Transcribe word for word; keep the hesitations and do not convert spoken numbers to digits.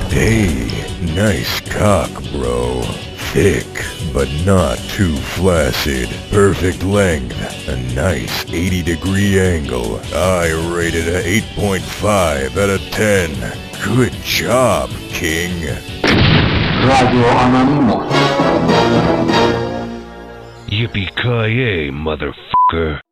Hey, nice cock, bro. Thick, but not too flaccid. Perfect length. A nice eighty degree angle. I rated a eight point five out of ten. Good job, King. Radio Anonymous. Yippee-ki-yay, motherfucker.